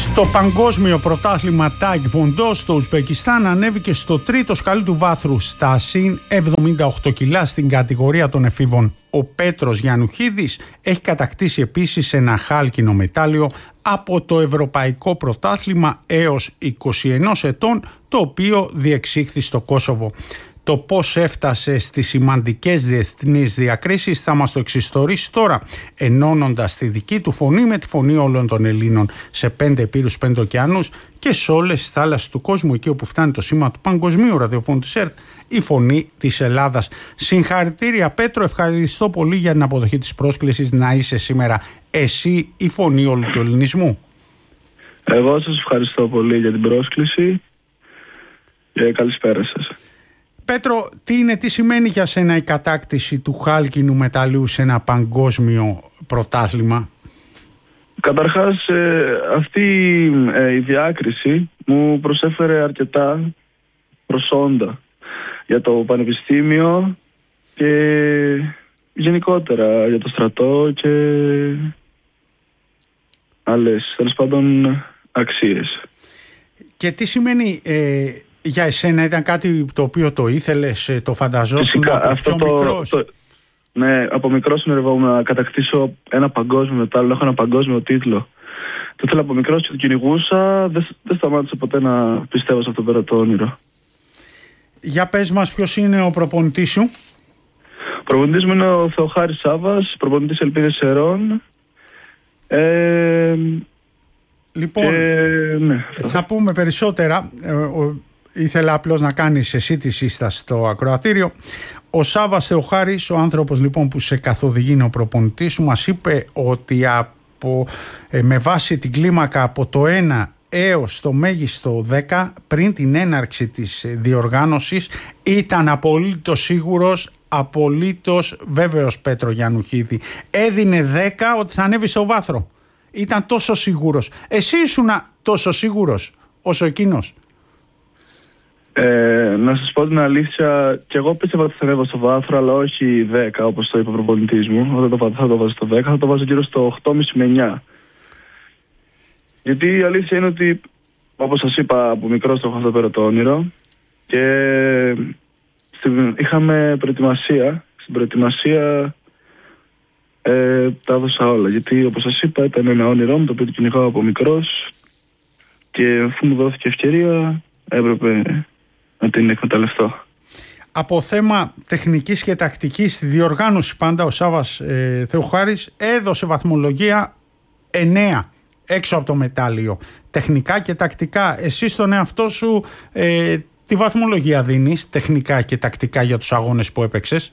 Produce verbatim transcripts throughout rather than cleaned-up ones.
Στο παγκόσμιο πρωτάθλημα Τάικβοντό στο Ουσμπεκιστάν ανέβηκε στο τρίτο σκαλί του βάθρου στα συν εβδομήντα οκτώ κιλά στην κατηγορία των εφήβων. Ο Πέτρος Γιαννουχίδης έχει κατακτήσει επίσης ένα χάλκινο μετάλλιο από το Ευρωπαϊκό Πρωτάθλημα έως είκοσι ένα ετών, το οποίο διεξήχθη στο Κόσοβο. Το πώς έφτασε στις σημαντικές διεθνείς διακρίσεις θα μας το εξιστορήσει τώρα, ενώνοντας τη δική του φωνή με τη φωνή όλων των Ελλήνων σε πέντε ηπείρους, πέντε ωκεανούς και σε όλες τις θάλασσες του κόσμου, εκεί όπου φτάνει το σήμα του παγκοσμίου ραδιοφώνου της ΕΡΤ, η φωνή της Ελλάδας. Συγχαρητήρια Πέτρο, ευχαριστώ πολύ για την αποδοχή της πρόσκλησης να είσαι σήμερα εσύ η φωνή όλου του ελληνισμού. Εγώ σας ευχαριστώ πολύ για την πρόσκληση και καλησπέρα σας. Πέτρο, τι είναι, τι σημαίνει για σένα η κατάκτηση του χάλκινου μεταλλίου σε ένα παγκόσμιο πρωτάθλημα? Καταρχάς, ε, αυτή ε, η διάκριση μου προσέφερε αρκετά προσόντα για το πανεπιστήμιο και γενικότερα για το στρατό και άλλες, τέλος πάντων, αξίες. Και τι σημαίνει ε, για εσένα, ήταν κάτι το οποίο το ήθελες, το φανταζόσουν από πιο το, μικρός? Το, ναι, από μικρός ονειρευόμουν να κατακτήσω ένα παγκόσμιο μετάλλιο, έχω ένα παγκόσμιο τίτλο. Το ήθελα από μικρός και το κυνηγούσα, δεν, δεν σταμάτησα ποτέ να πιστεύω σε αυτό πέρα το όνειρο. Για πες μας, ποιος είναι ο προπονητής σου? Ο προπονητής μου είναι ο Θεοχάρης Σάβας, προπονητής Ελπίδες Σερών. Ε, λοιπόν, και, ναι, θα πούμε περισσότερα. Ε, ο, ήθελα απλώς να κάνεις εσύ τη σύσταση στο ακροατήριο. Ο Σάβας Θεοχάρης, ο άνθρωπος λοιπόν που σε καθοδηγεί, είναι ο προπονητής σου, μας είπε ότι από, ε, με βάση την κλίμακα από το ένα έως το μέγιστο δέκα πριν την έναρξη της διοργάνωσης ήταν απολύτως σίγουρος, απολύτως βέβαιος, Πέτρο Γιαννουχίδη. Έδινε δέκα ότι θα ανέβει στο βάθρο. Ήταν τόσο σίγουρος. Εσύ ήσουν τόσο σίγουρος όσο εκείνος? Ε, να σας πω την αλήθεια, και εγώ πίστευα ότι θα ανέβω στο βάθρο, αλλά όχι δέκα όπως το είπε ο προπονητής μου. Όταν το, θα το βάζω στο δέκα, θα το βάζω γύρω στο οκτώ κόμμα πέντε με εννιά. Γιατί η αλήθεια είναι ότι, όπως σας είπα, από μικρός το έχω αυτό πέρα το όνειρο και στην, είχαμε προετοιμασία. Στην προετοιμασία ε, τα έδωσα όλα, γιατί όπως σας είπα ήταν ένα όνειρό μου το οποίο το κυνηγάω από μικρός και αφού μου δόθηκε ευκαιρία έπρεπε να την εκμεταλλευτώ. Από θέμα τεχνικής και τακτικής στη διοργάνωση πάντα ο Σάβας ε, Θεοχάρης έδωσε βαθμολογία εννέα έξω από το μετάλλιο. Τεχνικά και τακτικά, εσύ στον εαυτό σου ε, τι βαθμολογία δίνεις τεχνικά και τακτικά για τους αγώνες που έπαιξες?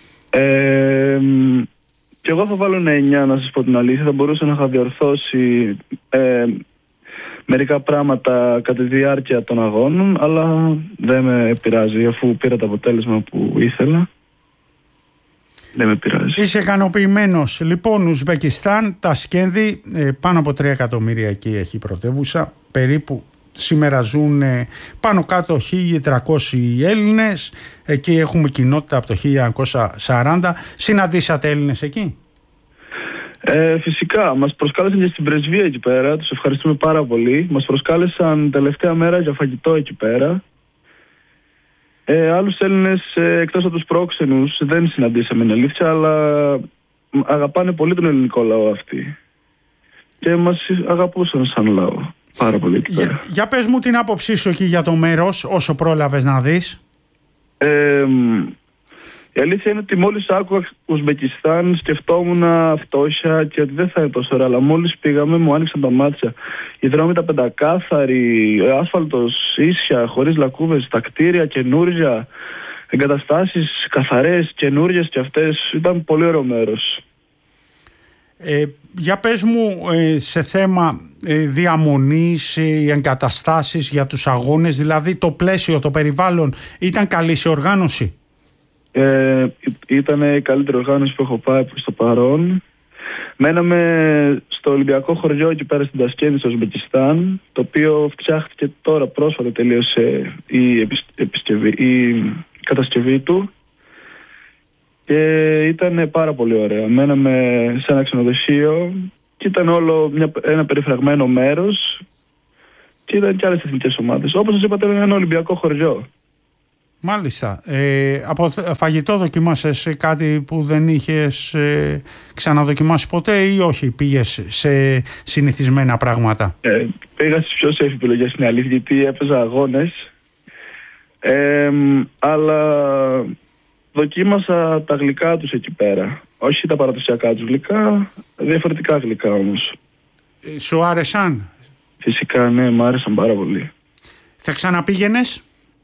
Ε, και εγώ θα βάλω ένα εννιά, να σας πω την αλήθεια. Θα μπορούσα να είχα διορθώσει ε, μερικά πράγματα κατά τη διάρκεια των αγώνων, αλλά δεν με πειράζει, αφού πήρα το αποτέλεσμα που ήθελα. Δεν με πειράζει. Είσαι ικανοποιημένος? Λοιπόν, Ουσμπεκιστάν, Τασκένδη, ε, πάνω από τρία εκατομμύρια εκεί έχει η πρωτεύουσα. Περίπου σήμερα ζουν ε, πάνω κάτω χίλια τριακόσιοι Έλληνες. Εκεί έχουμε κοινότητα από το χίλια εννιακόσια σαράντα. Συναντήσατε Έλληνες εκεί? Ε, φυσικά, μας προσκάλεσαν και στην πρεσβεία εκεί πέρα. Τους ευχαριστούμε πάρα πολύ. Μας προσκάλεσαν τελευταία μέρα για φαγητό εκεί πέρα. Ε, άλλους Έλληνες ε, εκτός από τους πρόξενους δεν συναντήσαμε, είναι αλήθεια, αλλά αγαπάνε πολύ τον ελληνικό λαό αυτοί και μας αγαπούσαν σαν λαό πάρα πολύ εκεί πέρα. Για, για πες μου την άποψή σου εκεί για το μέρος, όσο πρόλαβες να δεις. Ε, η αλήθεια είναι ότι μόλις άκουγα Ουσμπεκιστάν σκεφτόμουν φτώχεια και ότι δεν θα είναι τόσο ωραία, αλλά μόλις πήγαμε μου άνοιξαν τα μάτια. Οι δρόμοι τα πεντακάθαροι, άσφαλτος ίσια, χωρίς λακκούβες, τα κτίρια καινούργια, εγκαταστάσεις καθαρές, καινούργιες και αυτές. Ήταν πολύ ωραίο μέρος. Ε, για πες μου ε, σε θέμα ε, διαμονής, ε, οι εγκαταστάσεις για τους αγώνες, δηλαδή το πλαίσιο, το περιβάλλον, ήταν καλή σε οργάνωση? Ε, ήταν η καλύτερη οργάνωση που έχω πάει στο παρόν. Μέναμε στο Ολυμπιακό χωριό εκεί πέρα στην Τασκένδη στο Ουσμπεκιστάν, το οποίο φτιάχτηκε τώρα πρόσφατα, τελείωσε η, επισκευή, η κατασκευή του και ήταν πάρα πολύ ωραία. Μέναμε σε ένα ξενοδοχείο και ήταν όλο μια, ένα περιφραγμένο μέρος και ήταν και άλλες εθνικές ομάδες. Όπως σας είπατε, είναι ένα Ολυμπιακό χωριό. Μάλιστα. Ε, από φαγητό δοκιμάσες κάτι που δεν είχες ε, ξαναδοκιμάσει ποτέ ή όχι, πήγες σε συνηθισμένα πράγματα? Ε, πήγα στις πιο safe επιλογές, είναι αλήθεια, γιατί έπαιζα αγώνες. Ε, αλλά δοκίμασα τα γλυκά τους εκεί πέρα. Όχι τα παραδοσιακά τους γλυκά, διαφορετικά γλυκά όμως. Ε, σου άρεσαν? Φυσικά, ναι, μου άρεσαν πάρα πολύ. Θα ξαναπήγαινες?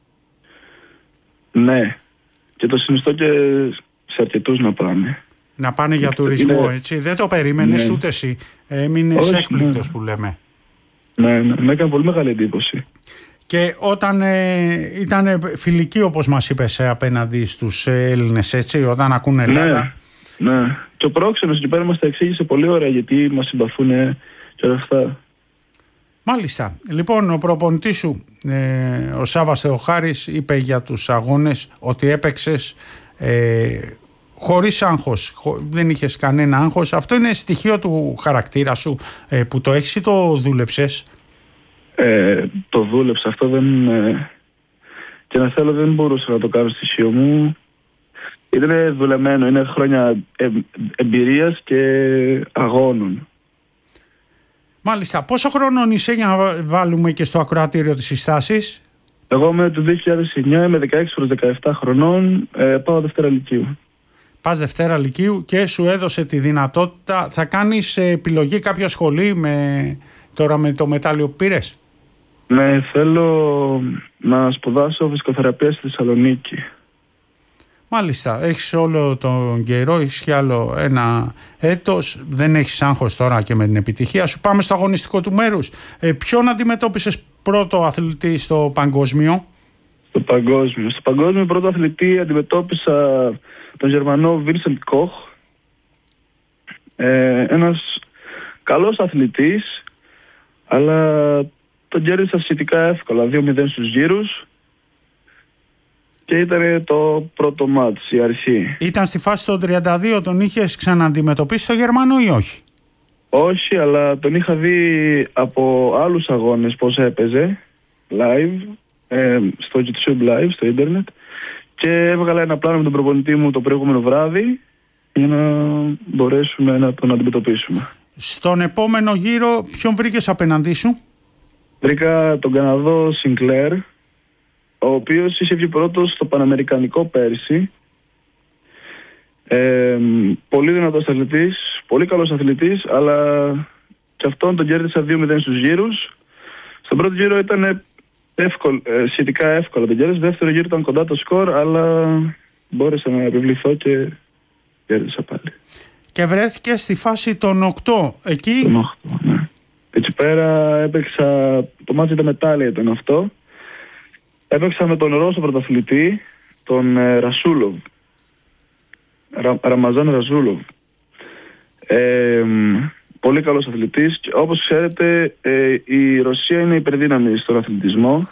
Ναι, και το συνιστώ και σε αρκετούς να πάνε. Να πάνε για τουρισμό, είναι... έτσι. Δεν το περίμενες, ναι, ούτε εσύ. Έμεινες έκπληκτος, ναι, που λέμε. Ναι, ναι, με έκανε πολύ μεγάλη εντύπωση. Και όταν ε, ήταν φιλική, όπως μας είπες, απέναντι στους Έλληνες, έτσι, όταν ακούνε Ελλάδα. Ναι, ναι. Και ο πρόξενος εκεί πέρα μας τα εξήγησε πολύ ωραία, γιατί μας συμπαθούν και όλα αυτά. Μάλιστα. Λοιπόν, ο προπονητής σου, ε, ο Σάββας Θεοχάρης, είπε για τους αγώνες ότι έπαιξες ε, χωρίς άγχος, χω, δεν είχες κανένα άγχος. Αυτό είναι στοιχείο του χαρακτήρα σου ε, που το έχεις ή το δούλεψες? Ε, το δούλεψα. Αυτό δεν... Ε, και να θέλω δεν μπορούσα να το κάνω στοιχείο μου. Ήταν δουλεμένο. Είναι χρόνια ε, εμπειρίας και αγώνων. Μάλιστα. Πόσο χρόνο είσαι, για να βάλουμε και στο ακροατήριο της συστάσεις? Εγώ είμαι το δύο χιλιάδες εννιά, είμαι δεκαέξι προς δεκαεπτά χρονών, ε, πάω Δευτέρα Λυκείου. Πας Δευτέρα Λυκείου και σου έδωσε τη δυνατότητα, θα κάνεις επιλογή κάποια σχολή με, τώρα με το μετάλλιο που πήρες? Ναι, θέλω να σπουδάσω φυσικοθεραπεία στη Θεσσαλονίκη. Μάλιστα, έχεις όλο τον καιρό, έχεις κι άλλο ένα έτος, δεν έχεις άγχος τώρα και με την επιτυχία σου. Πάμε στο αγωνιστικό του μέρους. Ε, ποιον αντιμετώπισες πρώτο αθλητή στο παγκόσμιο? Στο παγκόσμιο. Στο παγκόσμιο πρώτο αθλητή αντιμετώπισα τον Γερμανό Vincent Koch. Ε, ένας καλός αθλητής, αλλά τον κέρδισα σχετικά εύκολα, δύο μηδέν στους γύρους. Και ήταν το πρώτο μάτς, η αρχή. Ήταν στη φάση των τριάντα δύο, τον είχες ξαναντιμετωπίσει το Γερμανό ή όχι? Όχι, αλλά τον είχα δει από άλλους αγώνες πώς έπαιζε live, ε, στο YouTube live, στο ίντερνετ, και έβγαλα ένα πλάνο με τον προπονητή μου το προηγούμενο βράδυ για να μπορέσουμε να τον αντιμετωπίσουμε. Στον επόμενο γύρο ποιον βρήκες απέναντί σου? Βρήκα τον Καναδό Sinclair, ο οποίος είχε βγει πρώτος στο Παναμερικανικό πέρσι. Ε, πολύ δυνατός αθλητής, πολύ καλός αθλητής, αλλά και αυτόν τον κέρδισα δύο μηδέν στους γύρους. Στον πρώτο γύρο ήταν εύκολο, ε, σχετικά εύκολο τον κέρδισα. Δεύτερο γύρο ήταν κοντά το σκορ, αλλά μπόρεσα να επιβληθώ και κέρδισα πάλι. Και βρέθηκε στη φάση των οκτώ, εκεί. Των οκτώ, ναι. Έτσι πέρα έπαιξα, το μάτι ήταν μετάλλια ήταν αυτό. Έπαιξα με τον Ρώσο πρωταθλητή, τον ε, Ρασούλοβ. Ρα, Ραμαζάν Ρασούλοβ. Ε, πολύ καλός αθλητής. Και όπως ξέρετε, ε, η Ρωσία είναι υπερδύναμη στον αθλητισμό.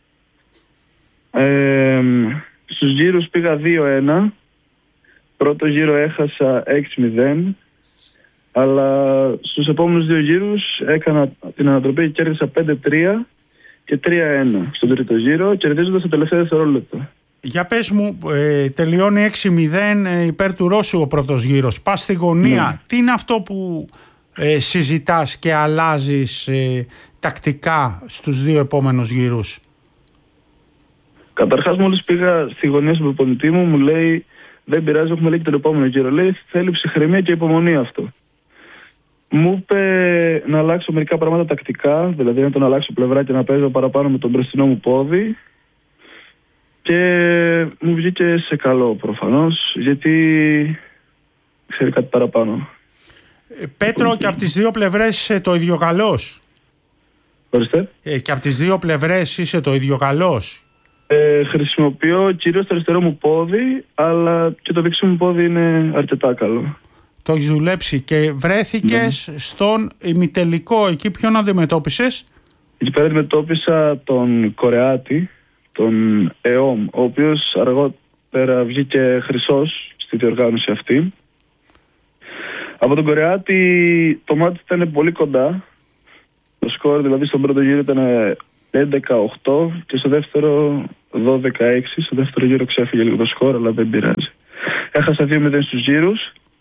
Ε, στους γύρους πήγα δύο ένα. Πρώτο γύρο έχασα έξι μηδέν. Αλλά στους επόμενους δύο γύρους έκανα την ανατροπή και κέρδισα πέντε τρία και τρία ένα στον τρίτο γύρο, κερδίζοντας το τελευταίο δευτερόλεπτο. Για πες μου, ε, τελειώνει έξι μηδέν ε, υπέρ του Ρώσου ο πρώτος γύρος. Πας στη γωνία. Ναι. Τι είναι αυτό που ε, συζητάς και αλλάζεις ε, τακτικά στους δύο επόμενους γύρους? Καταρχάς, μόλις πήγα στη γωνία στον προπονητή μου, μου λέει δεν πειράζει, έχουμε λέει και τον επόμενο γύρο. Λέει θέλει ψυχραιμία και υπομονή αυτό. Μου είπε να αλλάξω μερικά πράγματα τακτικά, δηλαδή να τον αλλάξω πλευρά και να παίζω παραπάνω με τον μπροστινό μου πόδι. Και μου βγήκε σε καλό προφανώς, γιατί ξέρει κάτι παραπάνω. Ε, Πέτρο, και από τις δύο πλευρές είσαι το ίδιο καλός? Ορίστε. Ε, και από τις δύο πλευρές είσαι το ίδιο καλός? Ε, χρησιμοποιώ κυρίως το αριστερό μου πόδι, αλλά και το δεξί μου πόδι είναι αρκετά καλό. Το έχεις δουλέψει και βρέθηκες ναι. στον ημιτελικό. Εκεί ποιον αντιμετώπισες? Εκεί πέρα αντιμετώπισα τον Κορεάτη, τον ΕΟΜ, ο οποίος αργότερα βγήκε χρυσός στη διοργάνωση αυτή. Από τον Κορεάτη το μάτι ήταν πολύ κοντά. το σκορ, δηλαδή στον πρώτο γύρο ήταν έντεκα οκτώ και στο δεύτερο δώδεκα έξι. Στο δεύτερο γύρο ξέφυγε λίγο το σκορ, αλλά δεν πειράζει. Έχασα δύο μηδέν στους γύρους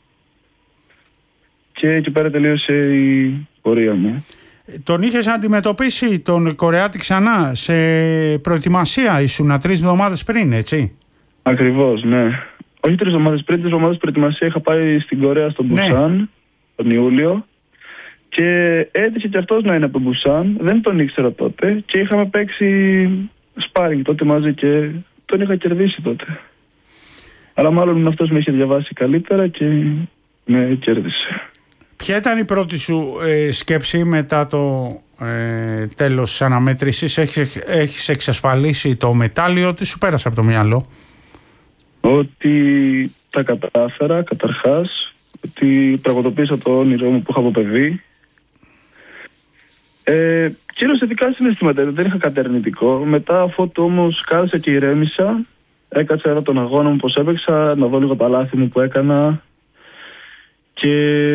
και εκεί πέρα τελείωσε η πορεία μου. Τον είχες αντιμετωπίσει τον Κορεάτη ξανά σε προετοιμασία, ήσουν τρεις εβδομάδες πριν, έτσι? Ακριβώς, ναι. Όχι τρεις εβδομάδες πριν, τρεις εβδομάδες προετοιμασία είχα πάει στην Κορέα, στον Μπουσάν, ναι, τον Ιούλιο. Και έτυχε και αυτός να είναι από τον Μπουσάν, δεν τον ήξερα τότε και είχαμε παίξει σπάρινγκ τότε μαζί και τον είχα κερδίσει τότε. Αλλά μάλλον αυτός με είχε διαβάσει καλύτερα και με κέρδισε. Ποια ήταν η πρώτη σου ε, σκέψη μετά το ε, τέλος της αναμέτρησης? Έχεις, έχεις εξασφαλίσει το μετάλλιο, τι σου πέρασε από το μυαλό? Ότι τα κατάφερα καταρχάς, ότι πραγματοποίησα το όνειρό μου που είχα από παιδί. Ε, Κυρίως θετικά συναισθήματα, δεν είχα κάτι αρνητικό. Μετά, αφού το όμως κάθισα και ηρέμησα, έκατσα εδώ τον αγώνα μου, πως έπαιξα, να δω λίγο τα λάθη μου που έκανα. Και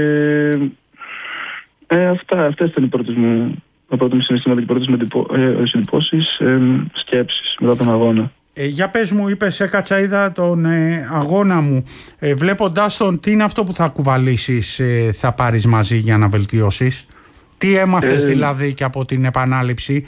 ε, αυτά, αυτές ήταν οι πρώτες μου, τα πρώτα μου συναισθήματα, οι πρώτες μου εντυπώσεις, ε, σκέψεις μετά τον αγώνα. Ε, για πες μου, είπες έκατσα, είδα τον ε, αγώνα μου. Ε, βλέποντας τον, τι είναι αυτό που θα κουβαλήσεις, ε, θα πάρεις μαζί για να βελτιώσεις? Τι έμαθες ε, δηλαδή και από την επανάληψη?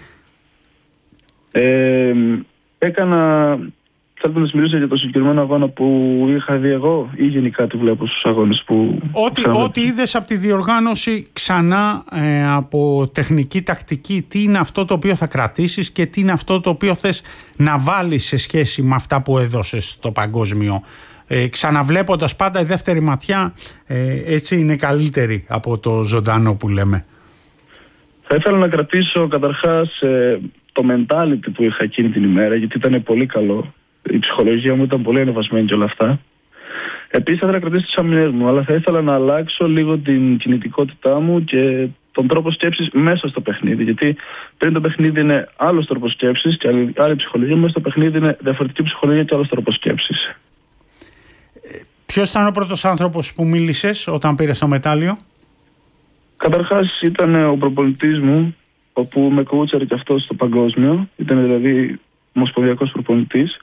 Ε, έκανα... Θέλετε να σας μιλήσω για το συγκεκριμένο αγώνα που είχα δει εγώ ή γενικά τι βλέπω στους αγώνες που... Ό,τι, ό,τι είδες από τη διοργάνωση ξανά, ε, από τεχνική, τακτική, τι είναι αυτό το οποίο θα κρατήσεις και τι είναι αυτό το οποίο θες να βάλεις σε σχέση με αυτά που έδωσες στο παγκόσμιο? Ε, ξαναβλέποντας πάντα, η δεύτερη ματιά ε, έτσι είναι καλύτερη από το ζωντανό που λέμε. Θα ήθελα να κρατήσω καταρχάς ε, το mentality που είχα εκείνη την ημέρα, γιατί ήταν πολύ καλό. Η ψυχολογία μου ήταν πολύ ανεβασμένη και όλα αυτά. Επίσης θα ήθελα να κρατήσω τις αμυνές μου, αλλά θα ήθελα να αλλάξω λίγο την κινητικότητά μου και τον τρόπο σκέψης μέσα στο παιχνίδι. Γιατί πριν το παιχνίδι είναι άλλος τρόπος σκέψης και άλλη, άλλη ψυχολογία, μέσα στο παιχνίδι είναι διαφορετική ψυχολογία και άλλος τρόπος σκέψης. Ε, ποιος ήταν ο πρώτος άνθρωπος που μίλησες όταν πήρες το μετάλλιο? Καταρχάς ήταν ο προπονητής μου, όπου με κόουτσαρε και αυτός στο παγκόσμιο. Ήταν δηλαδή ομοσπονδιακός προπονητής.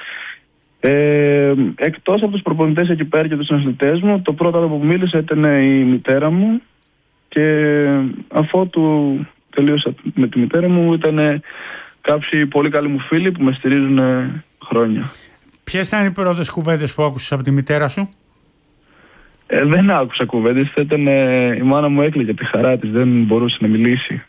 Ε, εκτός από τους προπονητές εκεί πέρα και τους συναθλητές μου, το πρώτο άτομο που μίλησε ήταν η μητέρα μου και αφότου τελείωσα με τη μητέρα μου ήταν κάποιοι πολύ καλοί μου φίλοι που με στηρίζουν χρόνια. Ποιες ήταν οι πρώτες κουβέντες που άκουσες από τη μητέρα σου? Ε, δεν άκουσα κουβέντες, ήταν, ε, η μάνα μου έκλαιγε από τη χαρά της, δεν μπορούσε να μιλήσει.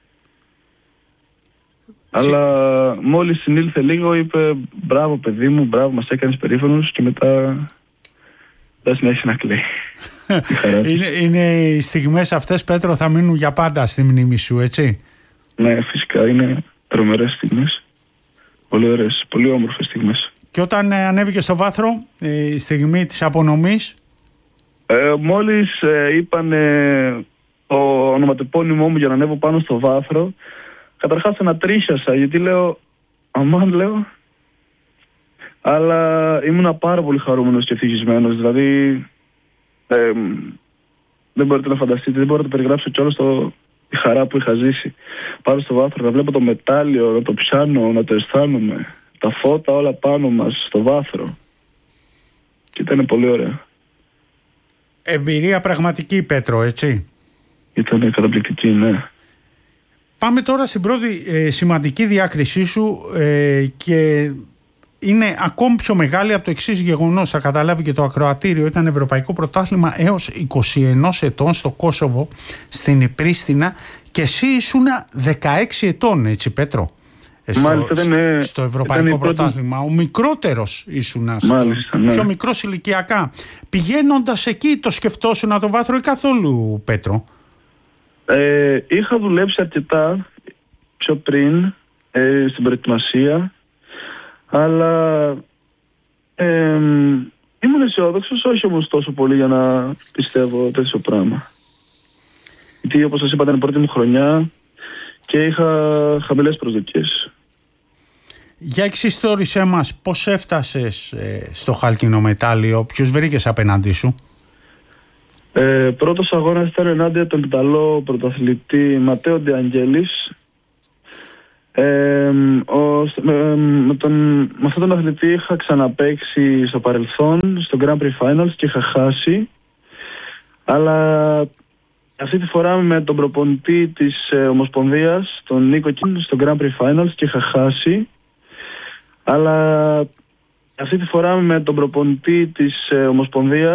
Αλλά μόλις συνήλθε λίγο είπε μπράβο παιδί μου, μπράβο, μας έκανες περήφανος, και μετά δεν συνέχισε να κλαίει. είναι, είναι οι στιγμές αυτές, Πέτρο, θα μείνουν για πάντα στη μνήμη σου, έτσι? Ναι, φυσικά είναι τρομερές στιγμές. Πολύ ωραίες, πολύ όμορφες στιγμές. Και όταν ε, ανέβηκε στο βάθρο, ε, η στιγμή της απονομής? Ε, μόλις ε, είπαν ε, το ονοματεπώνυμό μου για να ανέβω πάνω στο βάθρο, καταρχάς ανατρίχιασα, γιατί λέω, αμάν λέω, αλλά ήμουν πάρα πολύ χαρούμενος και ευτυχισμένος. Δηλαδή, ε, δεν μπορείτε να φανταστείτε, δεν μπορώ να το περιγράψω κιόλας το, τη χαρά που είχα ζήσει πάνω στο βάθρο. Να βλέπω το μετάλλιο, να το πιάνω, να το αισθάνομαι, τα φώτα όλα πάνω μας στο βάθρο. Και ήταν πολύ ωραία. Εμπειρία πραγματική, Πέτρο, έτσι? Ήταν καταπληκτική, ναι. Πάμε τώρα στην πρώτη ε, σημαντική διάκρισή σου ε, και είναι ακόμη πιο μεγάλη από το εξής γεγονός. Θα καταλάβει και το ακροατήριο. Ήταν ευρωπαϊκό πρωτάθλημα έως είκοσι ένα ετών στο Κόσοβο, στην Πρίστινα, και εσύ ήσουν δεκαέξι ετών, έτσι, Πέτρο? Στο, Μάλιστα, στο, είναι, στο ευρωπαϊκό πρωτάθλημα. Πρώτη... Ο μικρότερος ήσουν, στο, Μάλιστα, ναι. πιο μικρός ηλικιακά. Πηγαίνοντας εκεί, το σκεφτόσουν να το βάθρο ή καθόλου, Πέτρο? Ε, είχα δουλέψει αρκετά πιο πριν ε, στην προετοιμασία, αλλά ε, ήμουν αισιόδοξος, όχι όμως τόσο πολύ για να πιστεύω τέτοιο πράγμα. Γιατί όπως σας είπα ήταν η πρώτη μου χρονιά και είχα χαμηλές προσδοκίες. Για εξιστόρησέ μας, πώς έφτασες ε, στο χάλκινο μετάλλιο, ποιους βρήκες απέναντί σου? Ε, πρώτος αγώνας ήταν ενάντια τον Ιταλό πρωταθλητή Ματέο Ντεαγγέλης. Ε, ο, με, με, τον, με αυτόν τον αθλητή είχα ξαναπαίξει στο παρελθόν στο Grand Prix Finals και είχα χάσει, αλλά αυτή τη φορά με τον προπονητή της ε, Ομοσπονδίας, τον Νίκο Κιν, στο Grand Prix Finals και είχα χάσει, αλλά αυτή τη φορά με τον προπονητή της ε, Ομοσπονδίας